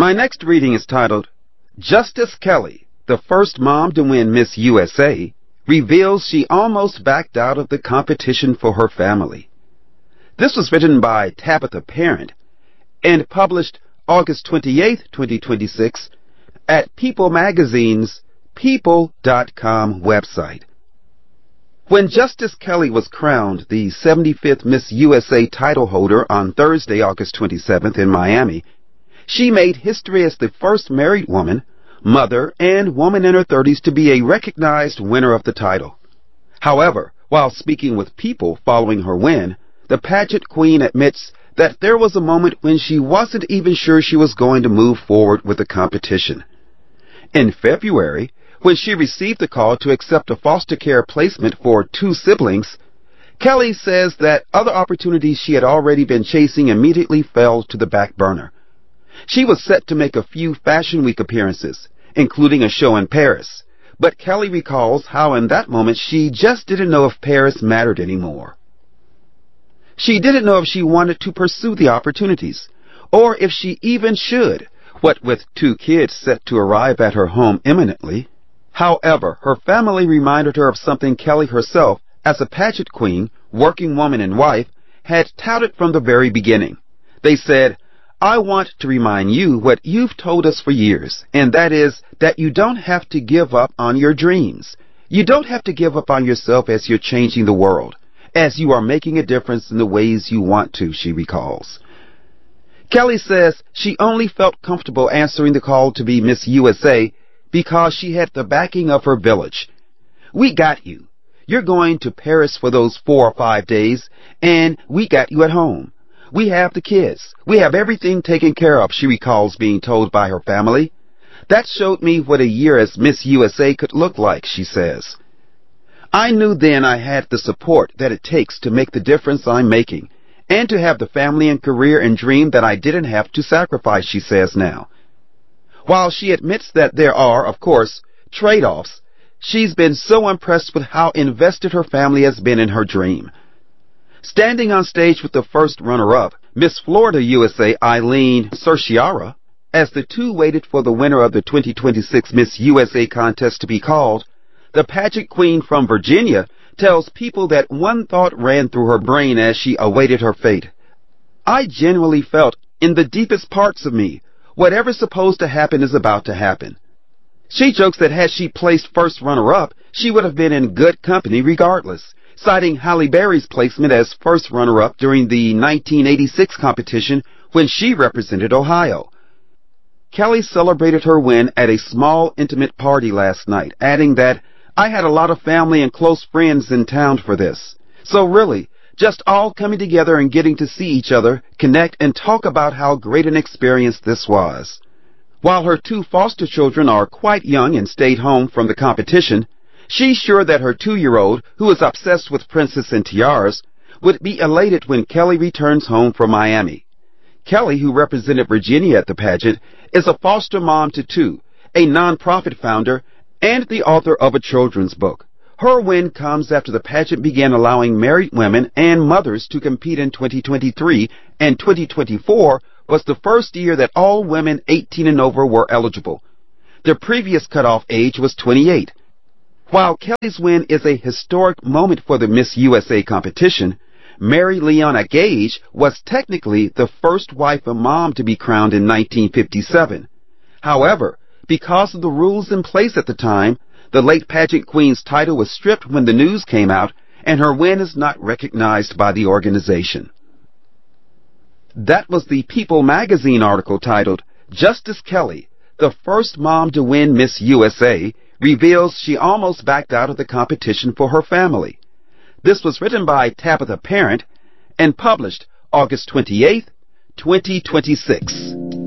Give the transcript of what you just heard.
My next reading is titled, Justice Kelly, the first mom to win Miss USA, reveals she almost backed out of the competition for her family. This was written by Tabitha Parent and published August 28, 2026 at People Magazine's People.com website. When Justice Kelly was crowned the 75th Miss USA title holder on Thursday, August 27th in Miami, she made history as the first married woman, mother, and woman in her 30s to be a recognized winner of the title. However, while speaking with People following her win, the pageant queen admits that there was a moment when she wasn't even sure she was going to move forward with the competition. In February, when she received the call to accept a foster care placement for 2 siblings, Kelly says that other opportunities she had already been chasing immediately fell to the back burner. She was set to make a few Fashion Week appearances, including a show in Paris, but Kelly recalls how in that moment she just didn't know if Paris mattered anymore. She didn't know if she wanted to pursue the opportunities, or if she even should, what with 2 kids set to arrive at her home imminently. However, her family reminded her of something Kelly herself, as a pageant queen, working woman and wife, had touted from the very beginning. They said, "I want to remind you what you've told us for years, and that is that you don't have to give up on your dreams. You don't have to give up on yourself as you're changing the world, as you are making a difference in the ways you want to," she recalls. Kelly says she only felt comfortable answering the call to be Miss USA because she had the backing of her village. "We got you. You're going to Paris for those 4 or 5 days, and we got you at home. We have the kids. We have everything taken care of," she recalls being told by her family. "That showed me what a year as Miss USA could look like," she says. "I knew then I had the support that it takes to make the difference I'm making, and to have the family and career and dream that I didn't have to sacrifice," she says now. While she admits that there are, of course, trade-offs, she's been so impressed with how invested her family has been in her dream. Standing on stage with the first runner-up, Miss Florida USA Eileen Cerciara, as the 2 waited for the winner of the 2026 Miss USA contest to be called, the pageant queen from Virginia tells People that one thought ran through her brain as she awaited her fate. "I genuinely felt, in the deepest parts of me, whatever's supposed to happen is about to happen." She jokes that had she placed first runner-up, she would have been in good company regardless, citing Halle Berry's placement as first runner-up during the 1986 competition when she represented Ohio. Kelly celebrated her win at a small, intimate party last night, adding that, "I had a lot of family and close friends in town for this. So really, just all coming together and getting to see each other, connect, and talk about how great an experience this was." While her 2 foster children are quite young and stayed home from the competition, she's sure that her 2-year-old, who is obsessed with princess and tiaras, would be elated when Kelly returns home from Miami. Kelly, who represented Virginia at the pageant, is a foster mom to 2, a nonprofit founder, and the author of a children's book. Her win comes after the pageant began allowing married women and mothers to compete in 2023, and 2024 was the first year that all women 18 and over were eligible. The previous cutoff age was 28. While Kelly's win is a historic moment for the Miss USA competition, Mary Leona Gage was technically the first wife and mom to be crowned in 1957. However, because of the rules in place at the time, the late pageant queen's title was stripped when the news came out, and her win is not recognized by the organization. That was the People magazine article titled, "Justice Kelly, the first mom to win Miss USA, reveals she almost backed out of the competition for her family." This was written by Tabitha Parent and published August 28, 2026.